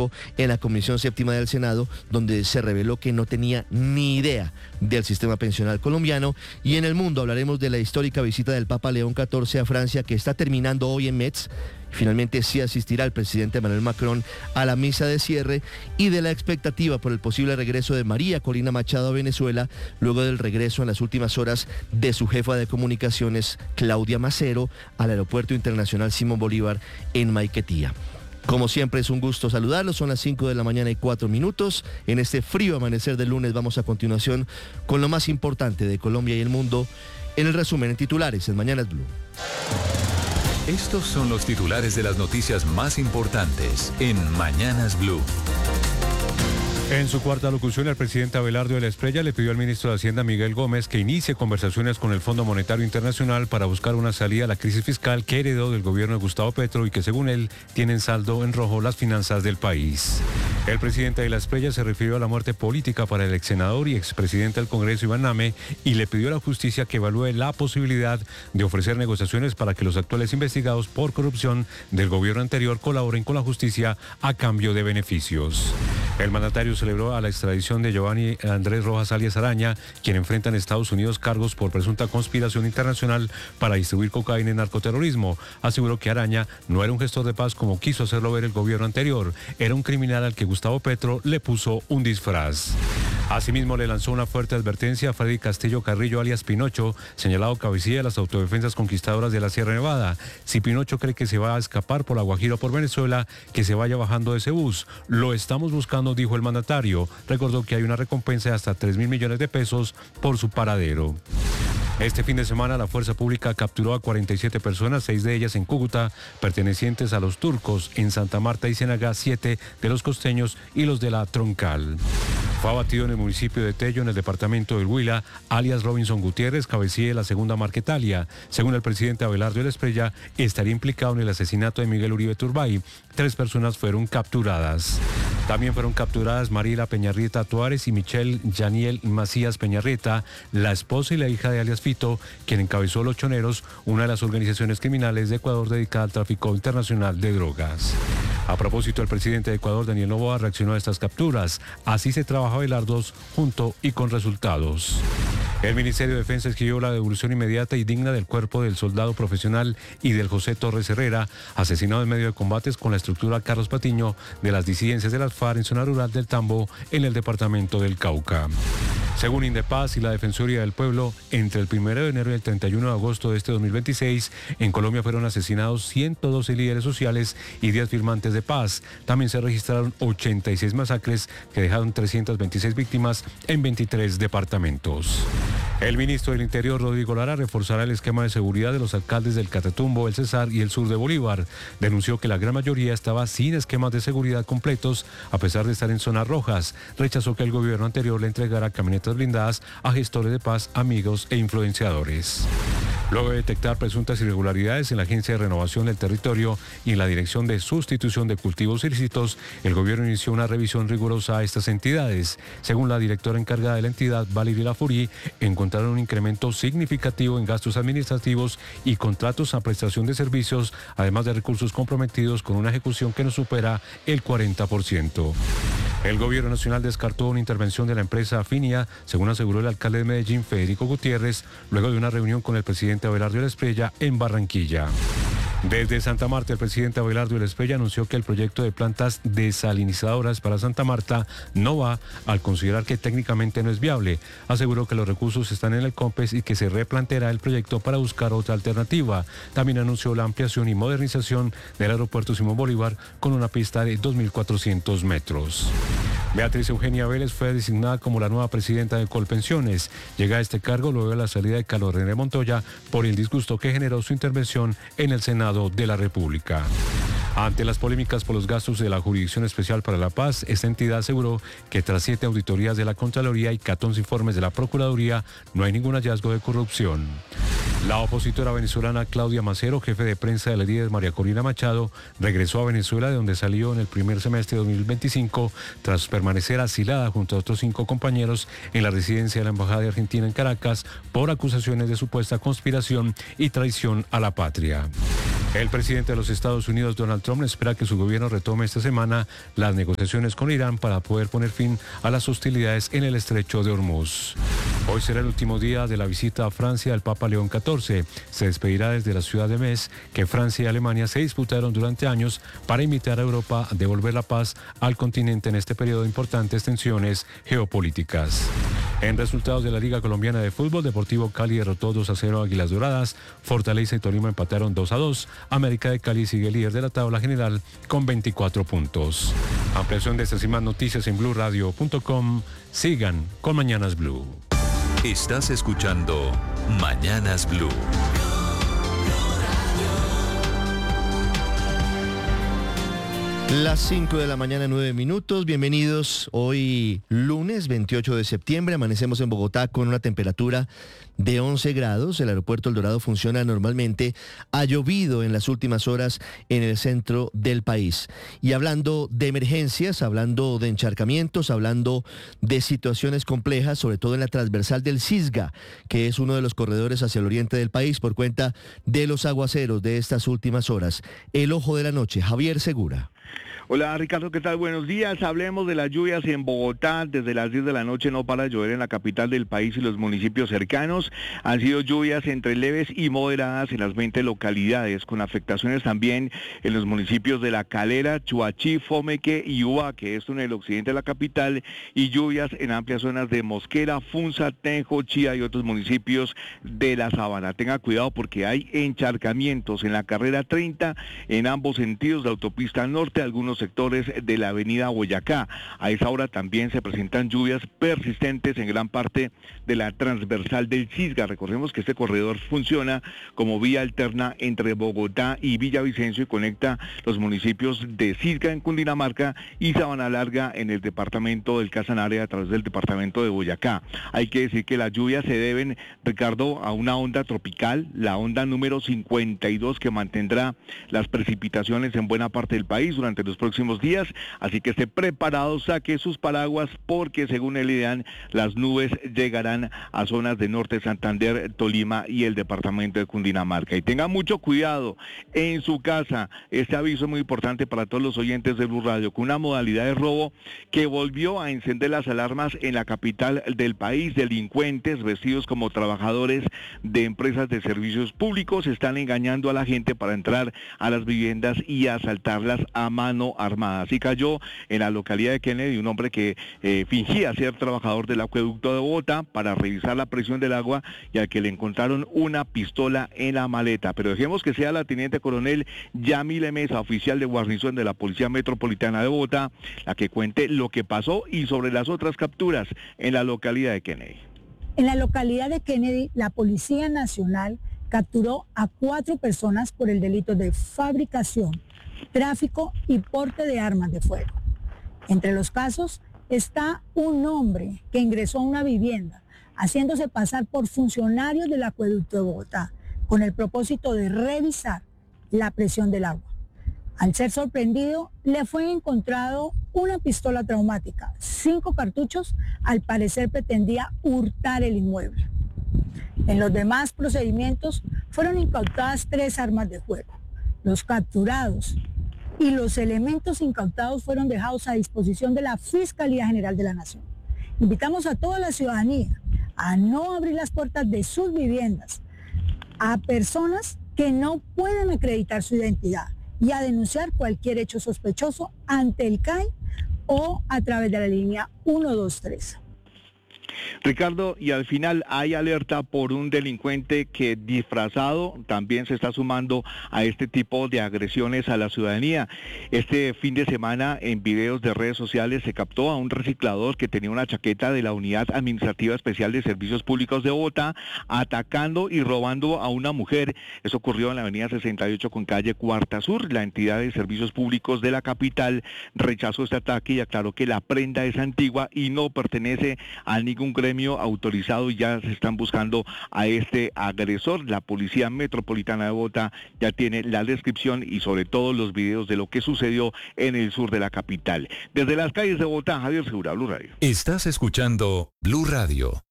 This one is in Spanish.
2025 en la Comisión Séptima del Senado, donde se reveló que no tenía ni idea del sistema pensional colombiano. Y en el mundo hablaremos de la histórica visita del Papa León XIV a Francia, que está terminando hoy en Metz. Finalmente sí asistirá el presidente Emmanuel Macron a la misa de cierre, y de la expectativa por el posible regreso de María Corina Machado a Venezuela, luego del regreso en las últimas horas de su jefa de comunicaciones, Claudia Macero, al Aeropuerto Internacional Simón Bolívar en Maiquetía. Como siempre, es un gusto saludarlos. Son las 5 de la mañana y 4 minutos. En este frío amanecer del lunes vamos a continuación con lo más importante de Colombia y el mundo en el resumen en titulares en Mañanas Blue. Estos son los titulares de las noticias más importantes en Mañanas Blue. En su cuarta locución, el presidente Abelardo de la Espriella le pidió al ministro de Hacienda, Miguel Gómez, que inicie conversaciones con el Fondo Monetario Internacional para buscar una salida a la crisis fiscal que heredó del gobierno de Gustavo Petro y que, según él, tienen saldo en rojo las finanzas del país. El presidente de la Espriella se refirió a la muerte política para el ex senador y expresidente del Congreso, Iván Name, y le pidió a la justicia que evalúe la posibilidad de ofrecer negociaciones para que los actuales investigados por corrupción del gobierno anterior colaboren con la justicia a cambio de beneficios. El mandatario celebró a la extradición de Giovanni Andrés Rojas alias Araña, quien enfrenta en Estados Unidos cargos por presunta conspiración internacional para distribuir cocaína y narcoterrorismo. Aseguró que Araña no era un gestor de paz como quiso hacerlo ver el gobierno anterior, era un criminal al que Gustavo Petro le puso un disfraz. Asimismo, le lanzó una fuerte advertencia a Freddy Castillo Carrillo alias Pinocho, señalado cabecilla de las autodefensas conquistadoras de la Sierra Nevada. Si Pinocho cree que se va a escapar por la Guajira o por Venezuela, que se vaya bajando de ese bus. Lo estamos buscando, dijo el mandatario. Recordó que hay una recompensa de hasta 3.000 millones de pesos por su paradero. Este fin de semana la Fuerza Pública capturó a 47 personas, 6 de ellas en Cúcuta, pertenecientes a los turcos, en Santa Marta y Ciénaga, 7 de los costeños y los de la Troncal. Fue abatido en el municipio de Tello, en el departamento del Huila, alias Robinson Gutiérrez, cabecilla de la segunda Marquetalia. Según el presidente Abelardo de la Espriella, estaría implicado en el asesinato de Miguel Uribe Turbay. 3 personas fueron capturadas. También fueron capturadas Mariela Peñarrieta Tuárez y Michelle Yaniel Macías Peñarrieta, la esposa y la hija de alias Fito, quien encabezó Los Choneros, una de las organizaciones criminales de Ecuador dedicada al tráfico internacional de drogas. A propósito, el presidente de Ecuador, Daniel Noboa, reaccionó a estas capturas. Así se trabaja Abelardo junto y con resultados. El Ministerio de Defensa exigió la devolución inmediata y digna del cuerpo del soldado profesional y del José Torres Herrera, asesinado en medio de combates con la estructura Carlos Patiño de las disidencias de las FARC en zona rural del Tambo, en el departamento del Cauca. Según Indepaz y la Defensoría del Pueblo, entre el 1 de enero y el 31 de agosto de este 2026, en Colombia fueron asesinados 112 líderes sociales y 10 firmantes de paz. También se registraron 86 masacres que dejaron 326 víctimas en 23 departamentos. El ministro del Interior, Rodrigo Lara, reforzará el esquema de seguridad de los alcaldes del Catatumbo, el Cesar y el sur de Bolívar. Denunció que la gran mayoría estaba sin esquemas de seguridad completos, a pesar de estar en zonas rojas. Rechazó que el gobierno anterior le entregara camionetas blindadas a gestores de paz, amigos e influenciadores. Luego de detectar presuntas irregularidades en la Agencia de Renovación del Territorio y en la Dirección de Sustitución de Cultivos Ilícitos, el gobierno inició una revisión rigurosa a estas entidades. Según la directora encargada de la entidad, Valeria Lafurí, encontraron un incremento significativo en gastos administrativos y contratos a prestación de servicios, además de recursos comprometidos con una ejecución que no supera el 40%. El gobierno nacional descartó una intervención de la empresa Afinia, según aseguró el alcalde de Medellín, Federico Gutiérrez, luego de una reunión con el presidente Abelardo de la Espriella en Barranquilla. Desde Santa Marta, el presidente Abelardo de la Espriella anunció que el proyecto de plantas desalinizadoras para Santa Marta no va, al considerar que técnicamente no es viable. Aseguró que los recursos están en el COMPES y que se replanteará el proyecto para buscar otra alternativa. También anunció la ampliación y modernización del aeropuerto Simón Bolívar con una pista de 2.400 metros. Beatriz Eugenia Vélez fue designada como la nueva presidenta de Colpensiones. Llega a este cargo luego de la salida de Carlos René Montoya por el disgusto que generó su intervención en el Senado de la República. Ante las polémicas por los gastos de la Jurisdicción Especial para la Paz, esta entidad aseguró que tras 7 auditorías de la Contraloría y 14 informes de la Procuraduría, no hay ningún hallazgo de corrupción. La opositora venezolana Claudia Macero, jefe de prensa de la líder María Corina Machado, regresó a Venezuela, de donde salió en el primer semestre de 2025, tras permanecer asilada junto a otros 5 compañeros en la residencia de la Embajada de Argentina en Caracas por acusaciones de supuesta conspiración y traición a la patria. El presidente de los Estados Unidos, Donald Trump, espera que su gobierno retome esta semana las negociaciones con Irán para poder poner fin a las hostilidades en el estrecho de Hormuz. Hoy será el último día de la visita a Francia del Papa León XIV. Se despedirá desde la ciudad de Metz, que Francia y Alemania se disputaron durante años para invitar a Europa a devolver la paz al continente en este periodo de importantes tensiones geopolíticas. En resultados de la Liga Colombiana de Fútbol, Deportivo Cali derrotó 2-0 a Águilas Doradas, Fortaleza y Tolima empataron 2-2, América de Cali sigue líder de la tabla general con 24 puntos. Ampliación de estas y más noticias en blurradio.com. Sigan con Mañanas Blue. Estás escuchando Mañanas Blue. Las 5 de la mañana, 9 minutos. Bienvenidos. Hoy lunes 28 de septiembre. Amanecemos en Bogotá con una temperatura de 11 grados. El aeropuerto El Dorado funciona normalmente. Ha llovido en las últimas horas en el centro del país. Y hablando de emergencias, hablando de encharcamientos, hablando de situaciones complejas, sobre todo en la transversal del Cisga, que es uno de los corredores hacia el oriente del país por cuenta de los aguaceros de estas últimas horas. El ojo de la noche, Javier Segura. Hola Ricardo, ¿qué tal? Buenos días. Hablemos de las lluvias en Bogotá. Desde las 10 de la noche no para de llover en la capital del país y los municipios cercanos. Han sido lluvias entre leves y moderadas en las 20 localidades, con afectaciones también en los municipios de La Calera, Chuachí, Fomeque y Uba, que es en el occidente de la capital, y lluvias en amplias zonas de Mosquera, Funza, Tenjo, Chía y otros municipios de la Sabana. Tenga cuidado porque hay encharcamientos en la carrera 30 en ambos sentidos de la autopista norte, algunos sectores de la avenida Boyacá. A esa hora también se presentan lluvias persistentes en gran parte de la transversal del Cisga. Recordemos que este corredor funciona como vía alterna entre Bogotá y Villavicencio y conecta los municipios de Cisga en Cundinamarca y Sabana Larga en el departamento del Casanare a través del departamento de Boyacá. Hay que decir que las lluvias se deben, Ricardo, a una onda tropical, la onda número 52, que mantendrá las precipitaciones en buena parte del país durante los próximos días, así que esté preparado, saque sus paraguas porque según el IDEAN las nubes llegarán a zonas de norte de Santander, Tolima y el departamento de Cundinamarca. Y tenga mucho cuidado en su casa. Este aviso es muy importante para todos los oyentes de Blue Radio, con una modalidad de robo que volvió a encender las alarmas en la capital del país. Delincuentes vestidos como trabajadores de empresas de servicios públicos están engañando a la gente para entrar a las viviendas y asaltarlas a mano armada. Así cayó en la localidad de Kennedy un hombre que fingía ser trabajador del acueducto de Bogotá para revisar la presión del agua y al que le encontraron una pistola en la maleta. Pero dejemos que sea la teniente coronel Yamile Mesa, oficial de guarnición de la Policía Metropolitana de Bogotá, la que cuente lo que pasó y sobre las otras capturas en la localidad de Kennedy. En la localidad de Kennedy, la Policía Nacional capturó a 4 personas por el delito de fabricación, tráfico y porte de armas de fuego. Entre los casos está un hombre que ingresó a una vivienda haciéndose pasar por funcionarios del acueducto de Bogotá con el propósito de revisar la presión del agua. Al ser sorprendido, le fue encontrado una pistola traumática, 5 cartuchos, al parecer pretendía hurtar el inmueble. En los demás procedimientos fueron incautadas 3 armas de fuego. Los capturados y los elementos incautados fueron dejados a disposición de la Fiscalía General de la Nación. Invitamos a toda la ciudadanía a no abrir las puertas de sus viviendas a personas que no pueden acreditar su identidad y a denunciar cualquier hecho sospechoso ante el CAI o a través de la línea 123. Ricardo, y al final hay alerta por un delincuente que disfrazado también se está sumando a este tipo de agresiones a la ciudadanía. Este fin de semana en videos de redes sociales se captó a un reciclador que tenía una chaqueta de la Unidad Administrativa Especial de Servicios Públicos de Bogotá atacando y robando a una mujer. Eso ocurrió en la avenida 68 con calle Cuarta Sur. La entidad de servicios públicos de la capital rechazó este ataque y aclaró que la prenda es antigua y no pertenece a ningún gremio autorizado y ya se están buscando a este agresor. La Policía Metropolitana de Bogotá ya tiene la descripción y sobre todo los videos de lo que sucedió en el sur de la capital. Desde las calles de Bogotá, Javier Segura, Blue Radio. Estás escuchando Blue Radio.